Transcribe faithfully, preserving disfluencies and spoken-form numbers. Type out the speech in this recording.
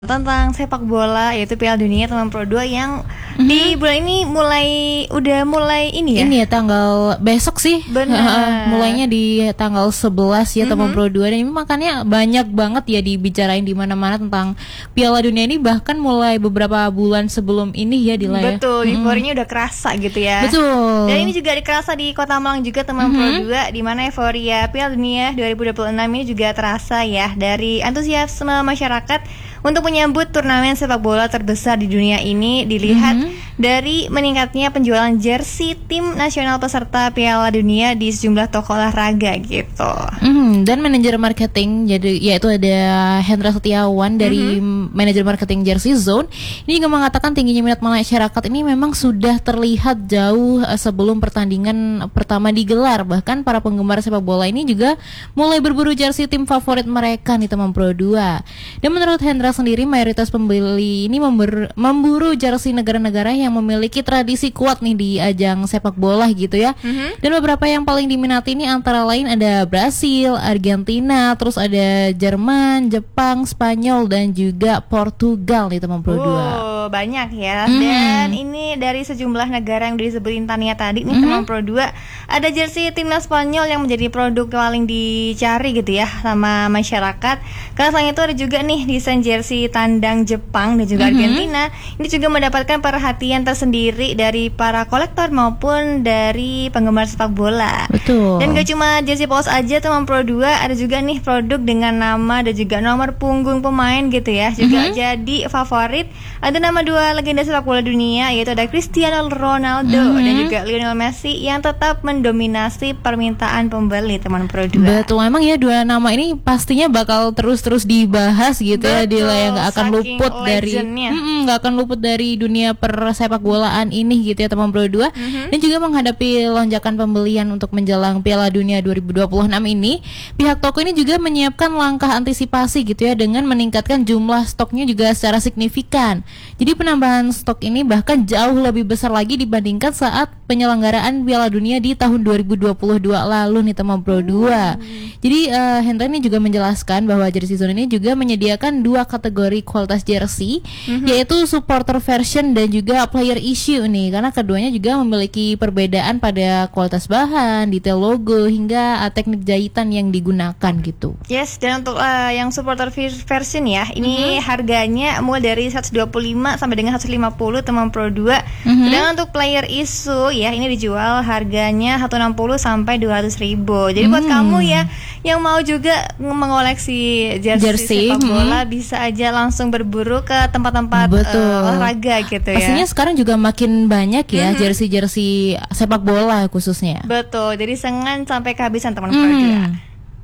Tentang sepak bola yaitu Piala Dunia teman Pro dua yang mm-hmm. di bulan ini mulai udah mulai ini ya. Ini ya tanggal besok sih. Benar. Mulainya di tanggal sebelas ya mm-hmm. teman Pro dua, dan ini makanya banyak banget ya dibicarain di mana-mana tentang Piala Dunia ini, bahkan mulai beberapa bulan sebelum ini ya Dila ya. Betul, mm-hmm. euforianya udah kerasa gitu ya. Betul. Dan ini juga kerasa di Kota Malang juga teman mm-hmm. Pro dua, di mana euforia Piala Dunia dua ribu dua puluh enam ini juga terasa ya dari antusiasme masyarakat untuk menyambut turnamen sepak bola terbesar di dunia ini, dilihat mm-hmm. dari meningkatnya penjualan jersey tim nasional peserta Piala Dunia di sejumlah toko olahraga gitu. Mm, dan manajer marketing, jadi yaitu ada Hendra Setiawan dari mm-hmm. manajer marketing Jersey Zone, ini juga mengatakan tingginya minat masyarakat ini memang sudah terlihat jauh uh, sebelum pertandingan pertama digelar. Bahkan para penggemar sepak bola ini juga mulai berburu jersey tim favorit mereka nih teman Pro dua. Dan menurut Hendra sendiri, mayoritas pembeli ini member, memburu jersey negara-negara yang memiliki tradisi kuat nih di ajang sepak bola gitu ya. Mm-hmm. Dan beberapa yang paling diminati ini antara lain ada Brasil, Argentina, terus ada Jerman, Jepang, Spanyol, dan juga Portugal nih teman Pro dua. Oh, banyak ya. Mm-hmm. Dan ini dari sejumlah negara yang disebutin Tania tadi nih mm-hmm. teman Pro dua, ada jersey timnas Spanyol yang menjadi produk paling dicari gitu ya sama masyarakat. Karena selain itu ada juga nih desain jersey jersey tandang Jepang dan juga mm-hmm. Argentina. Ini juga mendapatkan perhatian tersendiri dari para kolektor maupun dari penggemar sepak bola. Betul. Dan gak cuma jersey polos aja teman Pro dua, ada juga nih produk dengan nama dan juga nomor punggung pemain gitu ya. Juga mm-hmm. jadi favorit. Ada nama dua legenda sepak bola dunia, yaitu ada Cristiano Ronaldo mm-hmm. dan juga Lionel Messi, yang tetap mendominasi permintaan pembeli teman Pro dua. Betul, emang ya dua nama ini pastinya bakal terus-terus dibahas gitu. Betul. Ya di yang nggak akan luput dari nggak akan luput dari dunia persepak bolaan ini gitu ya teman Pro dua. Mm-hmm. Dan juga menghadapi lonjakan pembelian untuk menjelang Piala Dunia dua ribu dua puluh enam ini, pihak toko ini juga menyiapkan langkah antisipasi gitu ya dengan meningkatkan jumlah stoknya juga secara signifikan. Jadi penambahan stok ini bahkan jauh lebih besar lagi dibandingkan saat penyelenggaraan Piala Dunia di tahun dua ribu dua puluh dua lalu nih teman Pro dua. Mm. Jadi uh, Hendra ini juga menjelaskan bahwa Jersey Zone ini juga menyediakan dua kategori kualitas jersey, mm-hmm. yaitu supporter version dan juga player issue nih, karena keduanya juga memiliki perbedaan pada kualitas bahan, detail logo, hingga uh, teknik jahitan yang digunakan gitu. Yes, dan untuk uh, yang supporter version ya, ini mm-hmm. harganya mulai dari seratus dua puluh lima sampai dengan seratus lima puluh teman Pro dua. Mm-hmm. Dan untuk player issue ya, ini dijual harganya seratus enam puluh sampai dua ratus ribu. Jadi mm. buat kamu ya yang mau juga mengoleksi jersey, jersey sepak bola, mm-hmm. bisa aja langsung berburu ke tempat-tempat uh, olahraga gitu ya. Pastinya sekarang juga makin banyak ya mm-hmm. jersey-jersey sepak bola khususnya. Betul, jadi jangan sampai kehabisan teman-teman. Mm.